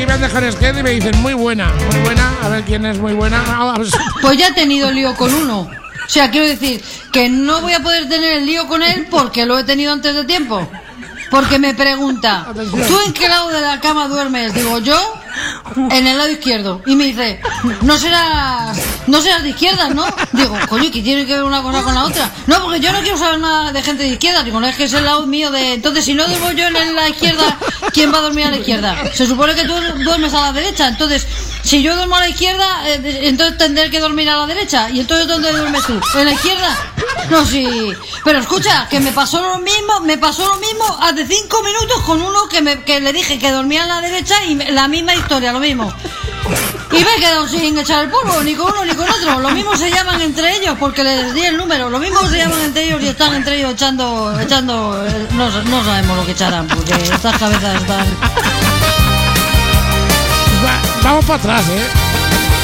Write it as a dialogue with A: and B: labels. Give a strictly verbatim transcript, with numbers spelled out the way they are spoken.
A: me han dejado esquema y me dicen muy buena, muy buena. A ver quién es muy buena.
B: Pues ya he tenido lío con uno. O sea, quiero decir que no voy a poder tener el lío con él porque lo he tenido antes de tiempo. Porque me pregunta, ¿tú en qué lado de la cama duermes? Digo, yo en el lado izquierdo. Y me dice, no serás, no serás de izquierda, ¿no? Digo, coño, ¿qué tiene que ver una cosa con la otra? No, porque yo no quiero saber nada de gente de izquierda. Digo, no, es que es el lado mío de... Entonces, si no duermo yo en la izquierda, ¿quién va a dormir a la izquierda? Se supone que tú duermes a la derecha. Entonces, si yo duermo a la izquierda, eh, entonces tendré que dormir a la derecha. ¿Y entonces dónde duermes tú? ¿En la izquierda? No, sí. Pero escucha, que me pasó lo mismo, me pasó lo mismo hace cinco minutos con uno que, me, que le dije que dormía a la derecha y me, la misma historia, lo mismo. Y me he quedado sin echar el polvo, ni con uno ni con otro. Lo mismo se llaman entre ellos porque les di el número. Lo mismo se llaman entre ellos y están entre ellos echando, echando, no, no sabemos lo que echarán porque estas cabezas están...
A: Va, vamos para atrás, ¿eh?